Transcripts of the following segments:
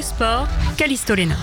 le sport, Callisto Léna.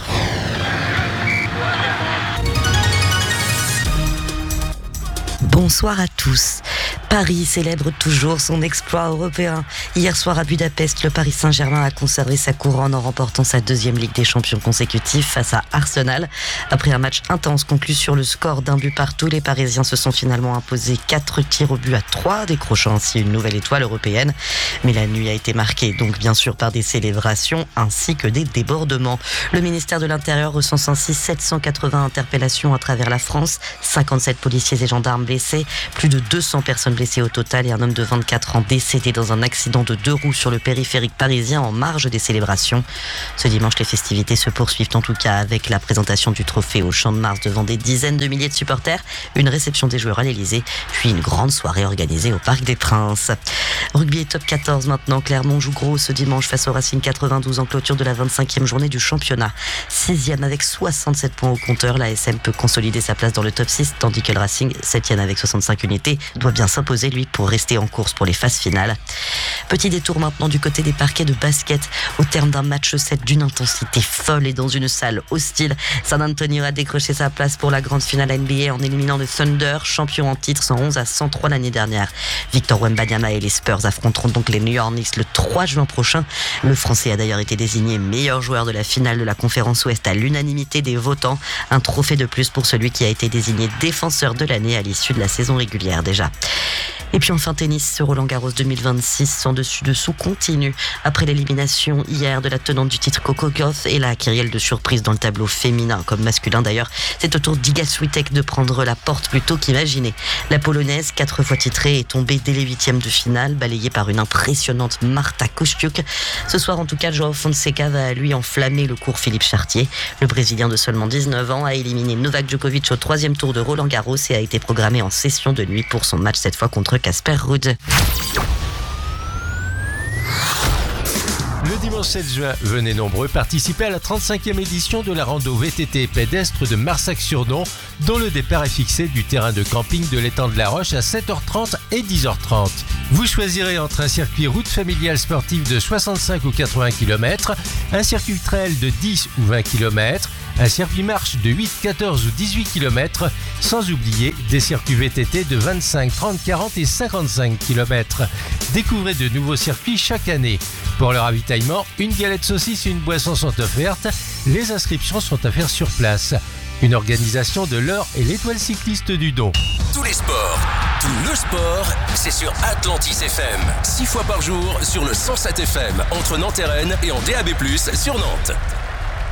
Bonsoir à tous. Paris célèbre toujours son exploit européen. Hier soir à Budapest, le Paris Saint-Germain a conservé sa couronne en remportant sa deuxième Ligue des Champions consécutive face à Arsenal. Après un match intense conclu sur le score d'un but partout, les Parisiens se sont finalement imposés 4 tirs au but à 3, décrochant ainsi une nouvelle étoile européenne. Mais la nuit a été marquée donc bien sûr par des célébrations ainsi que des débordements. Le ministère de l'Intérieur recense ainsi 780 interpellations à travers la France, 57 policiers et gendarmes blessés, plus de 200 personnes blessées au total et un homme de 24 ans décédé dans un accident de 2 roues sur le périphérique parisien en marge des célébrations. Ce dimanche, les festivités se poursuivent en tout cas avec la présentation du trophée au Champ de Mars devant des dizaines de milliers de supporters, une réception des joueurs à l'Elysée, puis une grande soirée organisée au Parc des Princes. Rugby et top 14 maintenant. Clermont joue gros ce dimanche face au Racing 92 en clôture de la 25e journée du championnat. 6e avec 67 points au compteur, la SM peut consolider sa place dans le top 6, tandis que le Racing, 7e avec 65 unités, doit bien s'imposer lui pour rester en course pour les phases finales. Petit détour maintenant du côté des parquets de basket. Au terme d'un match 7 d'une intensité folle et dans une salle hostile, San Antonio a décroché sa place pour la grande finale NBA en éliminant le Thunder, champion en titre 111-103 l'année dernière. Victor Wembanyama et les Spurs affronteront donc les New York Knicks le 3 juin prochain. Le Français a d'ailleurs été désigné meilleur joueur de la finale de la conférence Ouest à l'unanimité des votants. Un trophée de plus pour celui qui a été désigné défenseur de l'année à l'issue de la saison régulière déjà. Et puis enfin tennis, ce Roland-Garros 2026 sans dessus-dessous continue. Après l'élimination hier de la tenante du titre Coco Gauff et la kyrielle de surprise dans le tableau féminin comme masculin d'ailleurs, c'est au tour d'Iga Swiatek de prendre la porte plutôt qu'imaginé. La Polonaise, 4 fois titrée, est tombée dès les 8e de finale, balayée par une impressionnante Marta Kostyuk. Ce soir en tout cas, João Fonseca va lui enflammer le cours Philippe Chartier. Le Brésilien de seulement 19 ans a éliminé Novak Djokovic au 3e tour de Roland-Garros et a été programmé en session de nuit pour son match cette fois contre Casper Ruud. Le dimanche 7 juin, venez nombreux participer à la 35e édition de la rando VTT pédestre de Marsac-sur-Don, dont le départ est fixé du terrain de camping de l'étang de la Roche à 7h30 et 10h30. Vous choisirez entre un circuit route familiale sportive de 65 ou 80 km, un circuit trail de 10 ou 20 km, un circuit marche de 8, 14 ou 18 km, sans oublier des circuits VTT de 25, 30, 40 et 55 km. Découvrez de nouveaux circuits chaque année. Pour le ravitaillement, une galette saucisse et une boisson sont offertes. Les inscriptions sont à faire sur place. Une organisation de l'Or et l'Étoile cycliste du Don. Tous les sports, tout le sport, c'est sur Atlantis FM. 6 fois par jour sur le 107 FM entre Nantes et Rennes et en DAB+, sur Nantes.